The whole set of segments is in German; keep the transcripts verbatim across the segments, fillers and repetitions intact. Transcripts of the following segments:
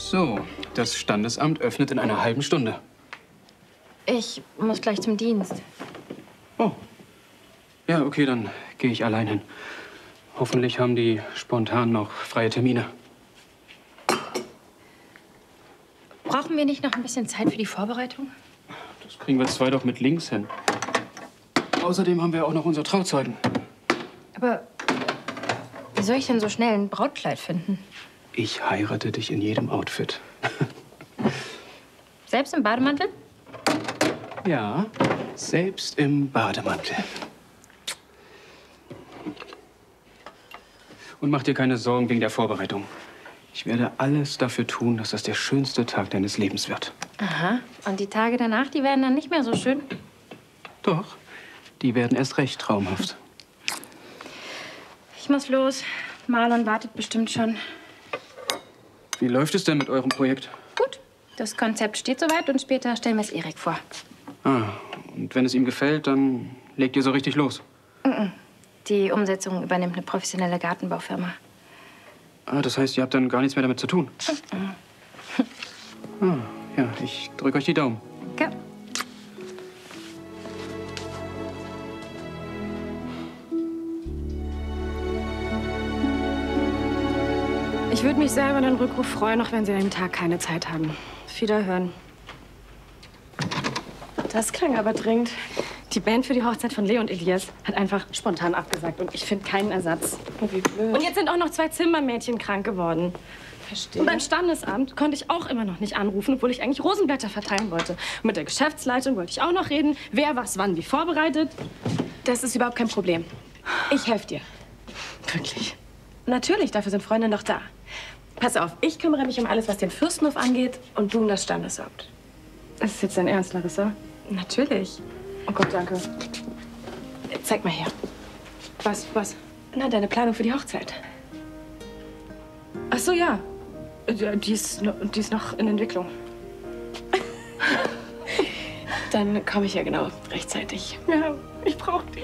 So, das Standesamt öffnet in einer halben Stunde. Ich muss gleich zum Dienst. Oh. Ja, okay, dann gehe ich allein hin. Hoffentlich haben die spontan noch freie Termine. Brauchen wir nicht noch ein bisschen Zeit für die Vorbereitung? Das kriegen wir zwei doch mit links hin. Außerdem haben wir auch noch unsere Trauzeugen. Aber wie soll ich denn so schnell ein Brautkleid finden? Ich heirate dich in jedem Outfit. Selbst im Bademantel? Ja, selbst im Bademantel. Und mach dir keine Sorgen wegen der Vorbereitung. Ich werde alles dafür tun, dass das der schönste Tag deines Lebens wird. Aha. Und die Tage danach, die werden dann nicht mehr so schön? Doch, die werden erst recht traumhaft. Ich muss los. Marlon wartet bestimmt schon. Wie läuft es denn mit eurem Projekt? Gut. Das Konzept steht soweit und später stellen wir es Erik vor. Ah, und wenn es ihm gefällt, dann legt ihr so richtig los? Mhm. Die Umsetzung übernimmt eine professionelle Gartenbaufirma. Ah, das heißt, ihr habt dann gar nichts mehr damit zu tun? Mhm. Ah, ja, ich drücke euch die Daumen. Danke. Ich würde mich sehr über den Rückruf freuen, auch wenn Sie an dem Tag keine Zeit haben. Auf Wiederhören. Das klang aber dringend. Die Band für die Hochzeit von Leo und Elias hat einfach spontan abgesagt und ich finde keinen Ersatz. Oh, wie blöd. Und jetzt sind auch noch zwei Zimmermädchen krank geworden. Verstehe. Und beim Standesamt konnte ich auch immer noch nicht anrufen, obwohl ich eigentlich Rosenblätter verteilen wollte. Und mit der Geschäftsleitung wollte ich auch noch reden, wer was wann wie vorbereitet. Das ist überhaupt kein Problem. Ich helfe dir. Wirklich. Natürlich, dafür sind Freunde noch da. Pass auf, ich kümmere mich um alles, was den Fürstenhof angeht und du um das Standesamt. Das ist jetzt dein Ernst, Larissa? Natürlich. Oh Gott, danke. Zeig mal her. Was, was? Na, deine Planung für die Hochzeit. Ach so, ja. Ja, Die ist, no- die ist noch in Entwicklung. Dann komme ich ja genau rechtzeitig. Ja, ich brauche dich.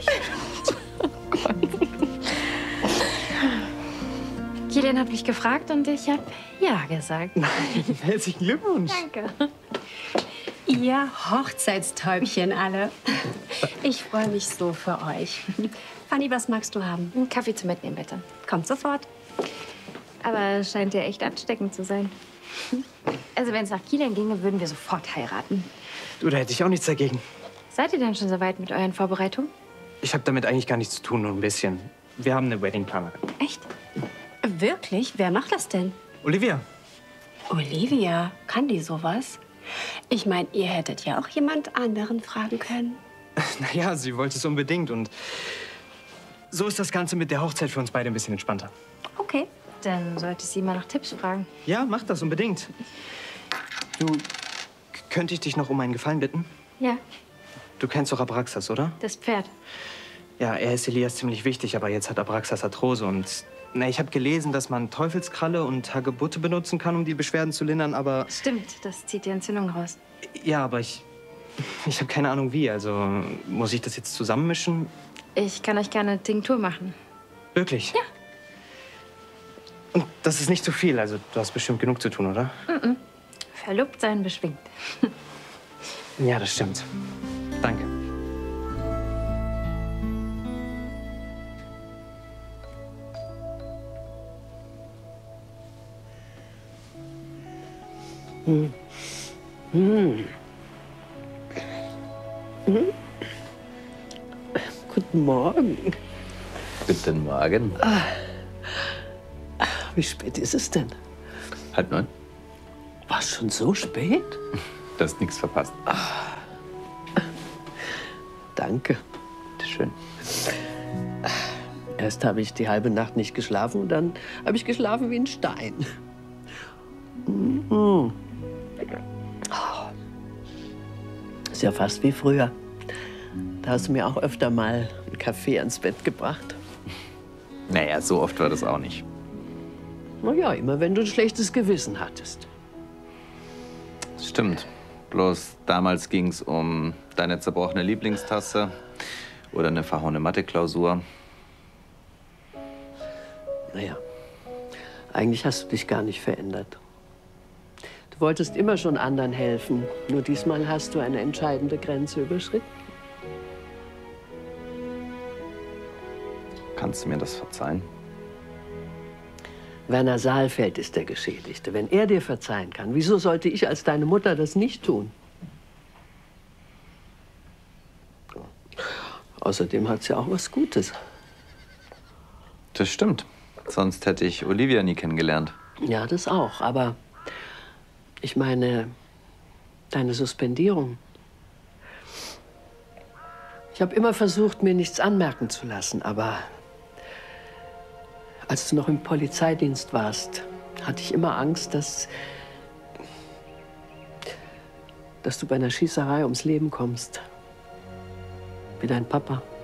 Kilian hat mich gefragt und ich habe ja gesagt. Herzlichen Glückwunsch. Danke. Ihr Hochzeitstäubchen alle. Ich freue mich so für euch. Fanny, was magst du haben? Einen Kaffee zum Mitnehmen, bitte. Kommt sofort. Aber es scheint ja echt ansteckend zu sein. Also wenn es nach Kilian ginge, würden wir sofort heiraten. Du, da hätte ich auch nichts dagegen. Seid ihr denn schon so weit mit euren Vorbereitungen? Ich habe damit eigentlich gar nichts zu tun, nur ein bisschen. Wir haben eine Weddingplanerin. Echt? Wirklich? Wer macht das denn? Olivia. Olivia, kann die sowas? Ich meine, ihr hättet ja auch jemand anderen fragen können. Naja, sie wollte es unbedingt und so ist das Ganze mit der Hochzeit für uns beide ein bisschen entspannter. Okay. Dann sollte sie mal nach Tipps fragen. Ja, mach das unbedingt. Du, k- könnte ich dich noch um einen Gefallen bitten? Ja, Du kennst doch Abraxas, oder? das Pferd. Ja, er ist Elias ziemlich wichtig, aber jetzt hat Abraxas Arthrose und na, ich habe gelesen, dass man Teufelskralle und Hagebutte benutzen kann, um die Beschwerden zu lindern, aber Stimmt, das zieht die Entzündung raus. ja, aber ich ich habe keine Ahnung wie, also muss ich das jetzt zusammenmischen? Ich kann euch gerne eine Tinktur machen. Wirklich? Ja. Und das ist nicht zu viel, also du hast bestimmt genug zu tun, oder? Mhm. Verlobt sein beschwingt. Ja, das stimmt. Danke. Hm. Hm. Hm. Guten Morgen. Guten Morgen. Ah. Wie spät ist es denn? Halb neun. War es schon so spät? Du hast nichts verpasst. Ah. Danke. Bitte schön. Erst habe ich die halbe Nacht nicht geschlafen und dann habe ich geschlafen wie ein Stein. Mhm. Oh. Ist ja fast wie früher. Da hast du mir auch öfter mal einen Kaffee ans Bett gebracht. Naja, so oft war das auch nicht. Na ja, immer wenn du ein schlechtes Gewissen hattest. Stimmt. Bloß damals ging es um deine zerbrochene Lieblingstasse oder eine verhauene Mathe-Klausur. Naja, eigentlich hast du dich gar nicht verändert. Du wolltest immer schon anderen helfen. Nur diesmal hast du eine entscheidende Grenze überschritten. Kannst du mir das verzeihen? Werner Saalfeld ist der Geschädigte. Wenn er dir verzeihen kann, wieso sollte ich als deine Mutter das nicht tun? Außerdem hat sie ja auch was Gutes. Das stimmt. Sonst hätte ich Olivia nie kennengelernt. Ja, das auch. Aber ich meine, deine Suspendierung. Ich habe immer versucht, mir nichts anmerken zu lassen, aber als du noch im Polizeidienst warst, hatte ich immer Angst, dass, dass du bei einer Schießerei ums Leben kommst. Wie dein Papa.